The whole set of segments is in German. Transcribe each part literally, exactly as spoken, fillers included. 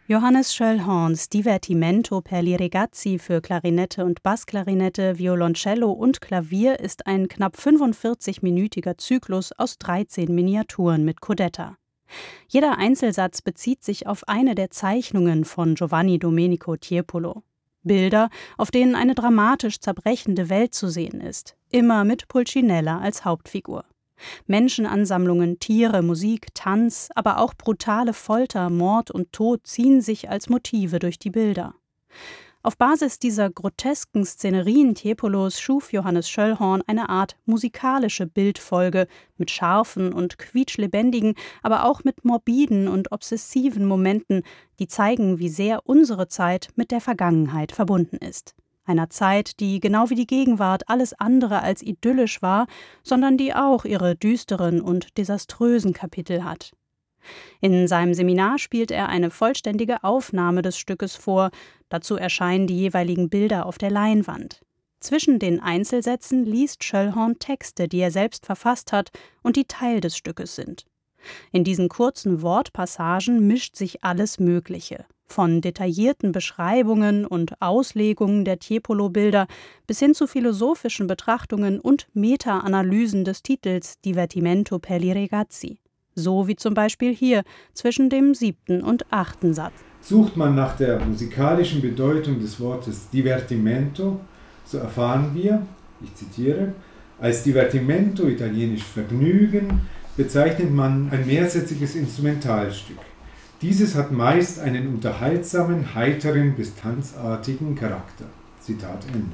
Johannes Schöllhorns Divertimento per gli Ragazzi für Klarinette und Bassklarinette, Violoncello und Klavier ist ein knapp fünfundvierzig-minütiger Zyklus aus dreizehn Miniaturen mit Codetta. Jeder Einzelsatz bezieht sich auf eine der Zeichnungen von Giovanni Domenico Tiepolo. Bilder, auf denen eine dramatisch zerbrechende Welt zu sehen ist, immer mit Pulcinella als Hauptfigur. Menschenansammlungen, Tiere, Musik, Tanz, aber auch brutale Folter, Mord und Tod ziehen sich als Motive durch die Bilder. Auf Basis dieser grotesken Szenerien Tiepolos schuf Johannes Schöllhorn eine Art musikalische Bildfolge mit scharfen und quietschlebendigen, aber auch mit morbiden und obsessiven Momenten, die zeigen, wie sehr unsere Zeit mit der Vergangenheit verbunden ist. Einer Zeit, die genau wie die Gegenwart alles andere als idyllisch war, sondern die auch ihre düsteren und desaströsen Kapitel hat. In seinem Seminar spielt er eine vollständige Aufnahme des Stückes vor, dazu erscheinen die jeweiligen Bilder auf der Leinwand. Zwischen den Einzelsätzen liest Schöllhorn Texte, die er selbst verfasst hat und die Teil des Stückes sind. In diesen kurzen Wortpassagen mischt sich alles Mögliche. Von detaillierten Beschreibungen und Auslegungen der Tiepolo-Bilder bis hin zu philosophischen Betrachtungen und Meta-Analysen des Titels Divertimento per gli Ragazzi. So wie zum Beispiel hier zwischen dem siebten und achten Satz. Sucht man nach der musikalischen Bedeutung des Wortes Divertimento, so erfahren wir, ich zitiere, als Divertimento, italienisch Vergnügen, bezeichnet man ein mehrsätziges Instrumentalstück. Dieses hat meist einen unterhaltsamen, heiteren bis tanzartigen Charakter. Zitat Ende.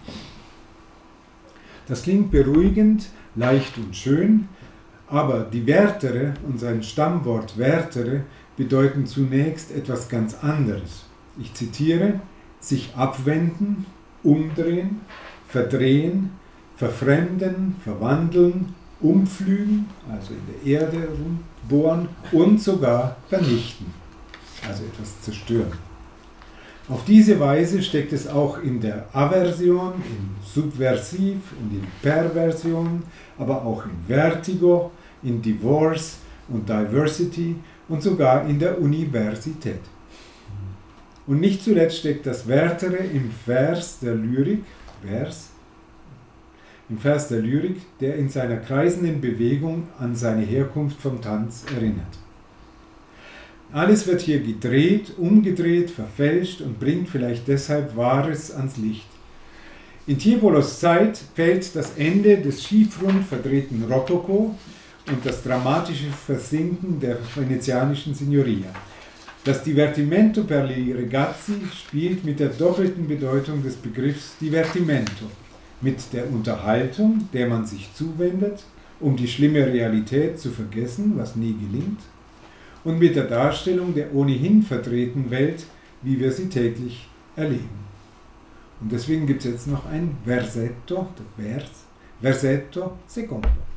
Das klingt beruhigend, leicht und schön, aber divertere und sein Stammwort vertere bedeuten zunächst etwas ganz anderes. Ich zitiere: sich abwenden, umdrehen, verdrehen, verfremden, verwandeln, umpflügen, also in der Erde rumbohren und sogar vernichten, also etwas zerstören. Auf diese Weise steckt es auch in der Aversion, in Subversiv und in Perversion, aber auch in Vertigo, in Divorce und Diversity und sogar in der Universität. Und nicht zuletzt steckt das Vertere im Vers der Lyrik, Vers, im Vers der Lyrik, der in seiner kreisenden Bewegung an seine Herkunft vom Tanz erinnert. Alles wird hier gedreht, umgedreht, verfälscht und bringt vielleicht deshalb Wahres ans Licht. In Tiepolos Zeit fällt das Ende des schiefrund verdrehten Rokoko und das dramatische Versinken der venezianischen Signoria. Das Divertimento per gli Ragazzi spielt mit der doppelten Bedeutung des Begriffs Divertimento, mit der Unterhaltung, der man sich zuwendet, um die schlimme Realität zu vergessen, was nie gelingt, und mit der Darstellung der ohnehin verdrehten Welt, wie wir sie täglich erleben. Und deswegen gibt es jetzt noch ein Versetto, Vers, Versetto secondo.